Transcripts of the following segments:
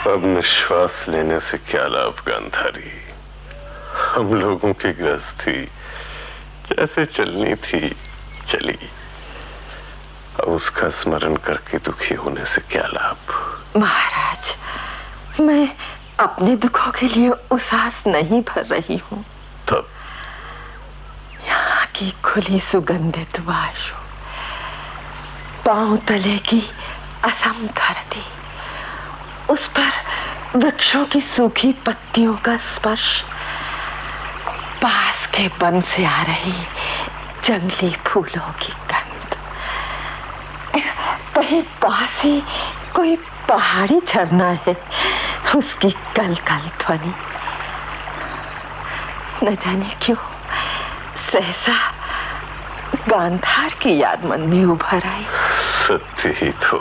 अब निश्वास लेने से क्या लाभ गांधारी। हम लोगों की गृहस्थी जैसे चलनी थी चली, अब उसका स्मरण करके दुखी होने से क्या लाभ। महाराज, मैं अपने दुखों के लिए उसास नहीं भर रही हूँ। तब यहाँ की खुली सुगंधित वायु, पांव तले की असम धरती, उस पर वृक्षों की सूखी पत्तियों का स्पर्श, पास के वन से आ रही जंगली फूलों की गंध, कहीं पास ही कोई पहाड़ी झरना है, उसकी कल कल ध्वनि, न जाने क्यों सहसा गांधार की याद मन में उभर आई। सत्य ही तो,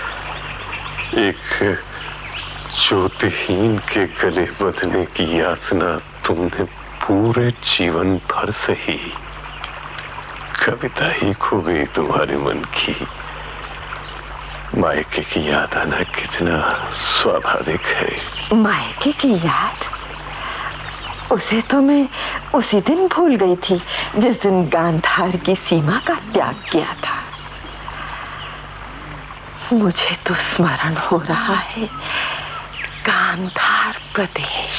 एक ज्योतिहीन के गले बंधने की यातना तुमने पूरे जीवन भर सही। कविता ही खो गई तुम्हारे मन की। मायके की याद आना कितना स्वाभाविक है। मायके की याद? उसे तो मैं उसी दिन भूल गई थी जिस दिन गांधार की सीमा का त्याग किया था। मुझे तो स्मरण हो रहा है गांधार प्रदेश,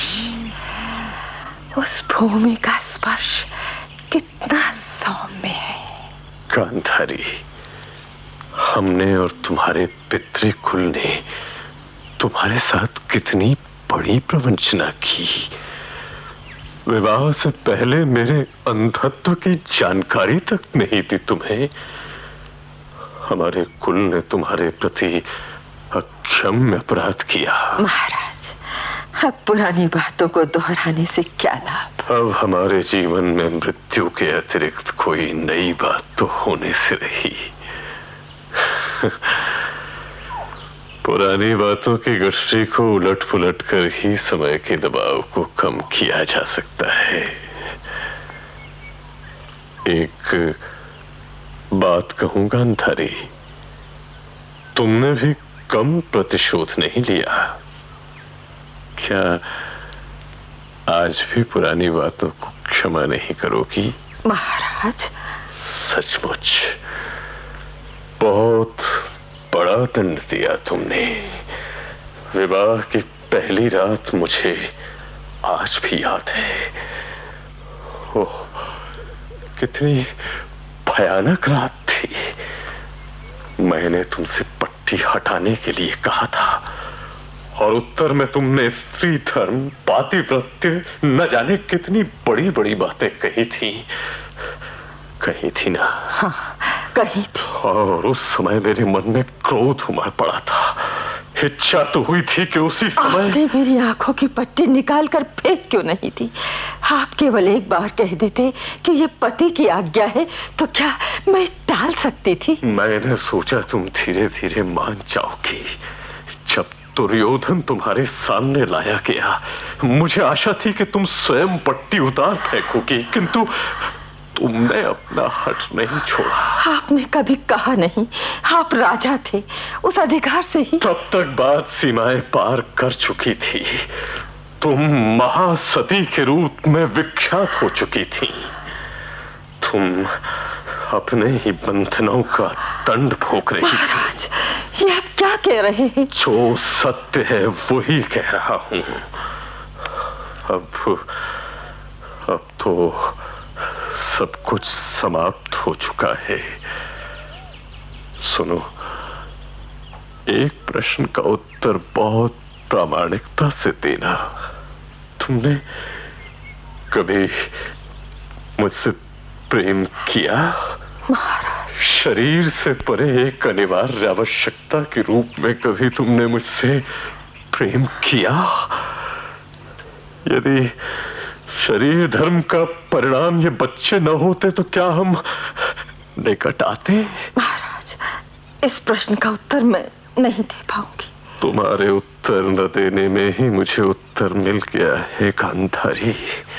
उस भूमि का स्पर्श कितना सौम्य है। गांधारी, हमने और तुम्हारे पितृकुल ने तुम्हारे साथ कितनी बड़ी प्रवंचना की। विवाह से पहले मेरे अंधत्व की जानकारी तक नहीं थी तुम्हें। हमारे कुल ने तुम्हारे प्रति अक्षम्य अपराध किया। महाराज, अब पुरानी बातों को दोहराने से क्या लाभ। अब हमारे जीवन में मृत्यु के अतिरिक्त कोई नई बात तो होने से रही। पुरानी बातों की गश्ती को उलट पुलट कर ही समय के दबाव को कम किया जा सकता है। एक बात कहूं गांधारी, तुमने भी कम प्रतिशोध नहीं लिया। क्या आज भी पुरानी बातों को क्षमा नहीं करोगी? महाराज, सचमुच बहुत बड़ा दंड दिया तुमने। विवाह की पहली रात मुझे आज भी याद है। ओह, कितनी भयानक रात थी। मैंने तुमसे पट्टी हटाने के लिए कहा था और उत्तर में तुमने स्त्री धर्म, पातिव्रत्य, न जाने कितनी बड़ी बड़ी बातें कही थी ना। हाँ, कही थी। और उस समय मेरे मन में क्रोध उमड़ पड़ा था। इच्छा तो हुई थी कि उसी समय आपने मेरी आंखों की पट्टी निकाल कर फेंक क्यों नहीं दी। आप केवल एक बार कह देते कि ये पति की आज्ञा है तो क्या मैं टाल सकती थी। मैंने सोचा तुम धीरे धीरे मान जाओगी। जब दुर्योधन तुम्हारे सामने लाया गया, मुझे आशा थी कि तुम स्वयं पट्टी उतार फेंकोगी, किंतु तुमने अपना हट नहीं छोड़ा। आपने कभी कहा नहीं, आप राजा थे, उस अधिकार से ही। तब तक बात सीमाएं पार कर चुकी थी। तुम महासती के रूप में विख्यात हो चुकी थी। तुम अपने ही बंधनों का दंड भोग रही थी। महाराज, ये आप क्या कह रहे हैं? जो सत्य है वही कह रहा हूं। अब तो सब कुछ समाप्त हो चुका है। सुनो, एक प्रश्न का उत्तर बहुत प्रामाणिकता से देना। तुमने कभी मुझसे प्रेम किया? महाराज, शरीर से परे एक अनिवार्य आवश्यकता के रूप में कभी तुमने मुझसे प्रेम किया? यदि शरीर धर्म का परिणाम ये बच्चे न होते तो क्या हम निकट आते? महाराज, इस प्रश्न का उत्तर मैं नहीं दे पाऊंगी। तुम्हारे उत्तर न देने में ही मुझे उत्तर मिल गया है गांधारी।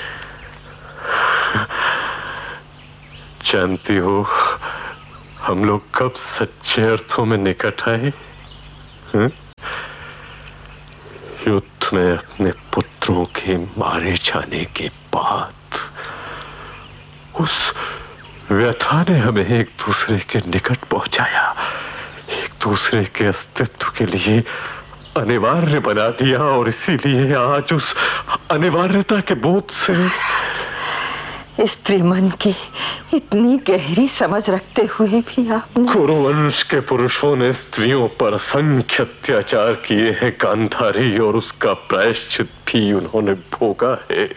जानती हो हम लोग कब सच्चे अर्थों में निकट आए? युद्ध में अपने पुत्रों के मारे जाने के बाद उस व्यथा ने हमें एक दूसरे के निकट पहुंचाया, एक दूसरे के अस्तित्व के लिए अनिवार्य बना दिया। और इसीलिए आज उस अनिवार्यता के बोध से स्त्री मन की इतनी गहरी समझ रखते हुए भी आपने कुरुवंश के पुरुषों ने स्त्रियों पर असंख्य अत्याचार किए हैं गांधारी, और उसका प्रायश्चित भी उन्होंने भोगा है।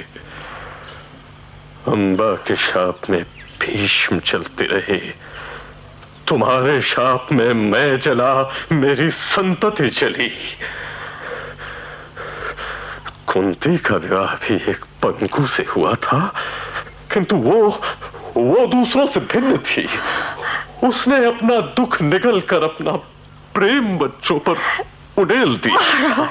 अंबा के शाप में भीष्म चलते रहे, तुम्हारे शाप में मैं जला, मेरी संतति जली। कुंती का विवाह भी एक पंकु से हुआ था, किंतु वो दूसरों से भिन्न थी। उसने अपना दुख निगल कर अपना प्रेम बच्चों पर उड़ेल दिया।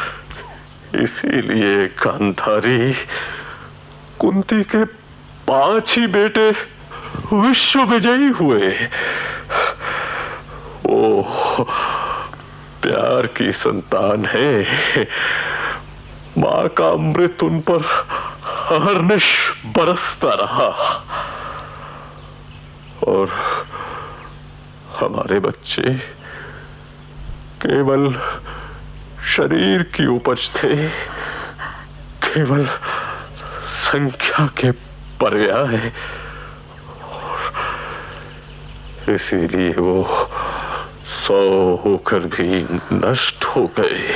इसीलिए गांधारी, कुंती के 5 ही बेटे विश्व विजयी हुए। ओ प्यार की संतान है, मां का अमृत उन पर अहर्निश बरसता रहा, और हमारे बच्चे केवल शरीर की उपज थे, केवल संख्या के पर्याय, और इसीलिए वो 100 होकर भी नष्ट हो गए।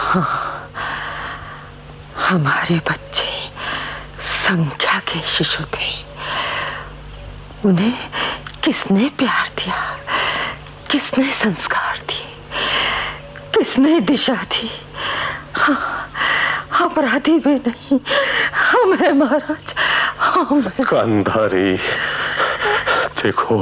हमारे बच्चे संख्या के शिशु थे, उन्हें किसने प्यार दिया, किसने संस्कार दिए, किसने दिशा दी? हाँ, अपराधी वे नहीं, हम हैं महाराज, हम हैं। गांधारी, देखो,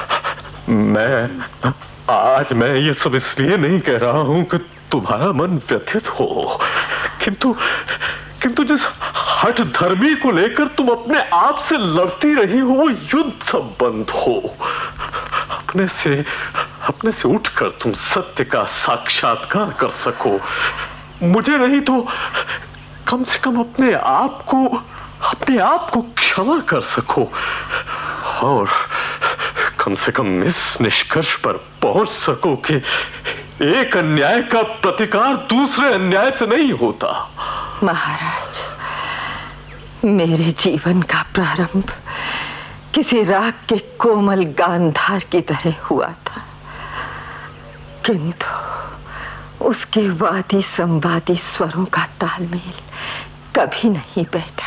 मैं ये सब इसलिए नहीं कह रहा हूं कि तुम्हारा मन व्यथित हो, किंतु जिस हठ धर्मी को लेकर तुम अपने आप से लड़ती रही हो, वो युद्ध बंद हो। अपने से उठकर तुम सत्य का साक्षात्कार कर सको। मुझे नहीं तो कम से कम अपने आप को क्षमा कर सको, और कम से कम इस निष्कर्ष पर पहुंच सको कि एक अन्याय का प्रतिकार दूसरे अन्याय से नहीं होता। महाराज, मेरे जीवन का प्रारंभ किसी राग के कोमल गांधार की तरह हुआ था, किंतु उसके वादी संवादी स्वरों का तालमेल कभी नहीं बैठा।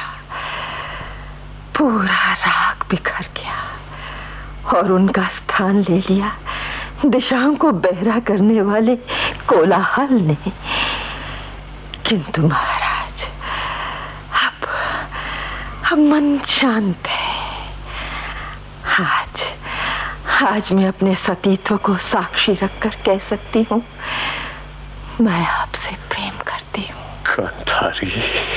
पूरा राग बिखर गया और उनका स्थान ले लिया दिशाओं को बहरा करने वाले कोलाहल ने। किंतु महाराज, अब मन शांत है। आज मैं अपने सतीत्व को साक्षी रखकर कह सकती हूँ, मैं आपसे प्रेम करती हूँ। गांधारी,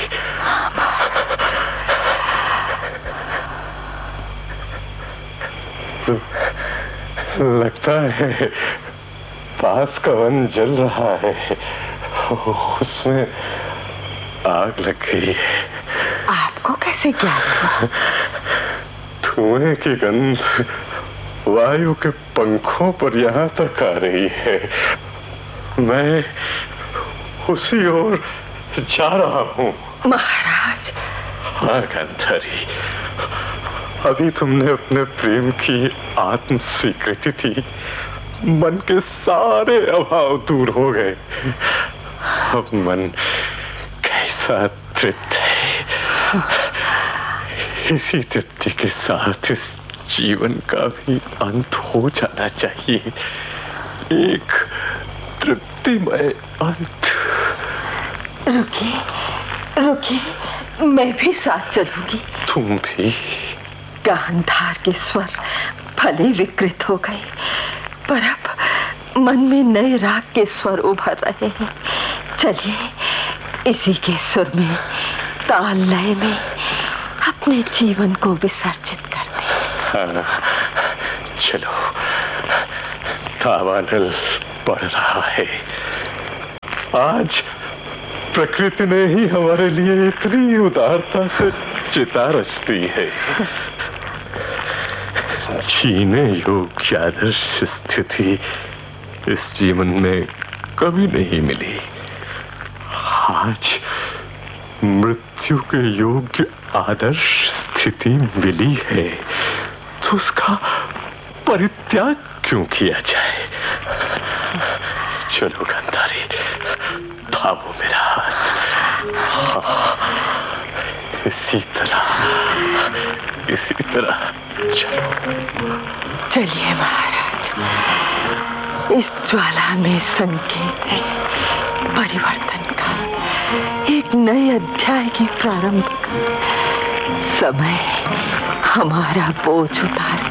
लगता है पास का वन जल रहा है, उसमें आग लग गई है। आपको कैसे ज्ञात हुआ? धुएं की गंध वायु के पंखों पर यहाँ तक आ रही है। मैं उसी ओर जा रहा हूँ। महाराज। हाँ गांधारी, अभी तुमने अपने प्रेम की आत्म स्वीकृति थी, मन के सारे अभाव दूर हो गए। अब मन कैसा तृप्त है। इसी तृप्ति के साथ इस जीवन का भी अंत हो जाना चाहिए, एक तृप्तिमय अंत। रुकिए, मैं भी साथ चलूंगी। तुम भी? गांधार के स्वर भले विकृत हो गए, पर अब मन में नए राग के स्वर उभर रहे हैं। चलिए इसी के सुर में, ताल लय में अपने जीवन को विसर्जित करते हैं। हाँ, चलो। दावानल बढ़ रहा है। प्रकृति ने ही हमारे लिए इतनी उदारता से चिता रचती है। जीने योग्य आदर्श स्थिति इस जीवन में कभी नहीं मिली। आज मृत्यु के योग्य आदर्श स्थिति मिली है तो उसका परित्याग क्यों किया जाए? चलो गांधारी, थामो मेरा हाथ। इसी तरह चलो। चलिए महाराज, इस ज्वाला में संकेत है परिवर्तन का, एक नए अध्याय के प्रारंभ का। समय हमारा बोझ उतार